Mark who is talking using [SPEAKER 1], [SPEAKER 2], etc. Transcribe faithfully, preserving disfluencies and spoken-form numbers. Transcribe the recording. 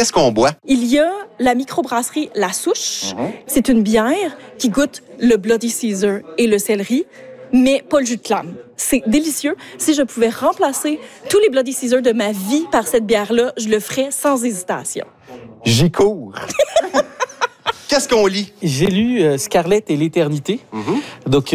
[SPEAKER 1] Qu'est-ce qu'on boit?
[SPEAKER 2] Il y a la microbrasserie La Souche.
[SPEAKER 1] Mm-hmm.
[SPEAKER 2] C'est une bière qui goûte le Bloody Caesar et le céleri, mais pas le jus de clame. C'est délicieux. Si je pouvais remplacer tous les Bloody Caesar de ma vie par cette bière-là, je le ferais sans hésitation.
[SPEAKER 1] J'y cours. Qu'est-ce qu'on lit?
[SPEAKER 3] J'ai lu euh, Scarlett et l'éternité.
[SPEAKER 1] Mm-hmm.
[SPEAKER 3] Donc,